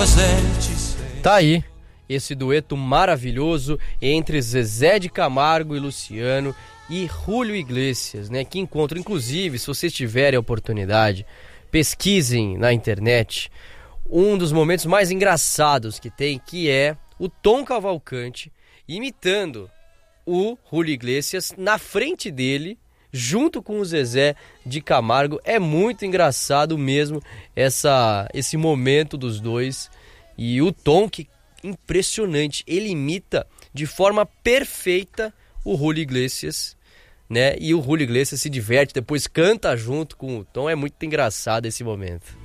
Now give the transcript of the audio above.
Tá aí esse dueto maravilhoso entre Zezé de Camargo e Luciano e Julio Iglesias, né? Que encontro, inclusive, se vocês tiverem a oportunidade, pesquisem na internet um dos momentos mais engraçados que tem, que é o Tom Cavalcante imitando o Julio Iglesias na frente dele, junto com o Zezé de Camargo. É muito engraçado mesmo esse momento dos dois. E o Tom, que impressionante, ele imita de forma perfeita o Julio Iglesias, né? E o Julio Iglesias se diverte, depois canta junto com o Tom. É muito engraçado esse momento.